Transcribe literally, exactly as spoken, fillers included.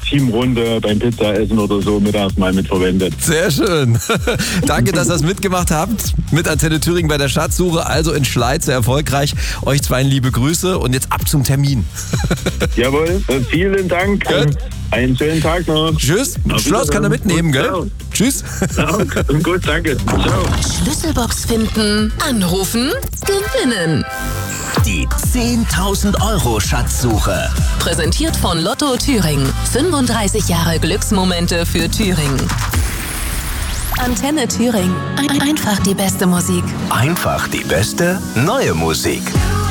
Teamrunde beim Pizzaessen oder so mittags mal mitverwendet. Sehr schön. Danke, dass ihr das mitgemacht habt. Mit Antenne Thüringen bei der Schatzsuche. Also in Schleiz sehr erfolgreich. Euch zwei liebe Grüße und jetzt ab zum Termin. Jawohl, vielen Dank. Gut. Einen schönen Tag noch. Tschüss. Auf Schloss kann er mitnehmen, gell? Ciao. Tschüss. Ja, gut, danke. Ciao. Schlüsselbox finden, anrufen, gewinnen. Die zehntausend Euro Schatzsuche. Präsentiert von Lotto Thüringen. fünfunddreißig Jahre Glücksmomente für Thüringen. Antenne Thüringen. Ein- Einfach die beste Musik. Einfach die beste neue Musik.